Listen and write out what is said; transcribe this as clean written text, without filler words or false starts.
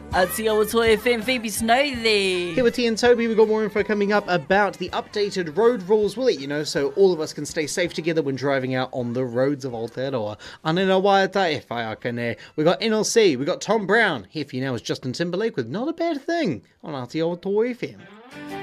Aotearoa FM, Phoebe Snow there. Here with T and Toby, we've got more info coming up about the updated road rules. We'll let you know so all of us can stay safe together when driving out on the roads of Aotearoa. Anina waiata e whai aka ne. We got NLC, we got Tom Brown. Here for you now is Justin Timberlake with Not a Bad Thing on Aotearoa FM.